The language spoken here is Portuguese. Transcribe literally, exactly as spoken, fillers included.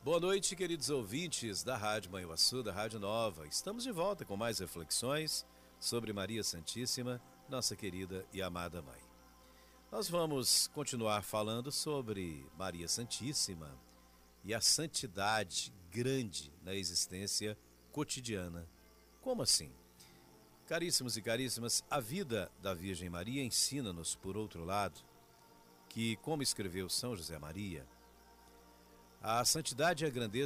Boa noite, queridos ouvintes da Rádio Manhuaçu, da Rádio Nova. Estamos de volta com mais reflexões sobre Maria Santíssima, nossa querida e amada Mãe. Nós vamos continuar falando sobre Maria Santíssima e a santidade grande na existência cotidiana. Como assim? Caríssimos e caríssimas, a vida da Virgem Maria ensina-nos, por outro lado, que, como escreveu São José Maria, a santidade e a grandeza